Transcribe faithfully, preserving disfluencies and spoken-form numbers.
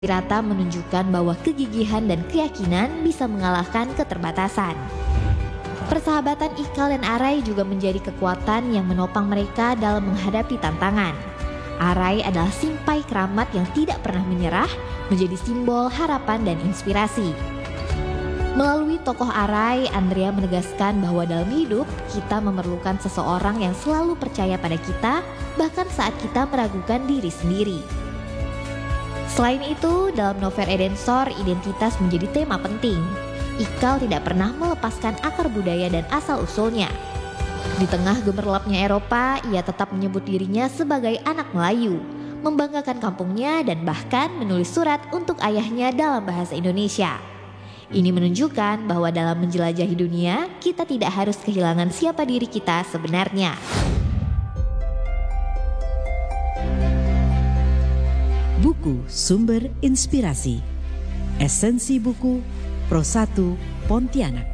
Rata menunjukkan bahwa kegigihan dan keyakinan bisa mengalahkan keterbatasan. Persahabatan Ikal dan Arai juga menjadi kekuatan yang menopang mereka dalam menghadapi tantangan. Arai adalah simpai keramat yang tidak pernah menyerah, menjadi simbol harapan dan inspirasi. Melalui tokoh Arai, Andrea menegaskan bahwa dalam hidup kita memerlukan seseorang yang selalu percaya pada kita, bahkan saat kita meragukan diri sendiri. Selain itu, dalam novel Edensor, identitas menjadi tema penting. Ikal tidak pernah melepaskan akar budaya dan asal-usulnya. Di tengah gemerlapnya Eropa, ia tetap menyebut dirinya sebagai anak Melayu, membanggakan kampungnya dan bahkan menulis surat untuk ayahnya dalam bahasa Indonesia. Ini menunjukkan bahwa dalam menjelajahi dunia, kita tidak harus kehilangan siapa diri kita sebenarnya. Buku Sumber Inspirasi. Esensi buku Pro satu Pontianak.